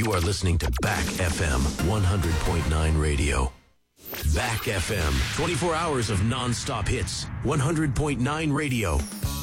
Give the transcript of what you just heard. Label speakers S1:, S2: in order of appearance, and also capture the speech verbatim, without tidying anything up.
S1: You are listening to Back F M one hundred point nine Radio. Back F M, twenty-four hours of non-stop hits. one hundred point nine Radio.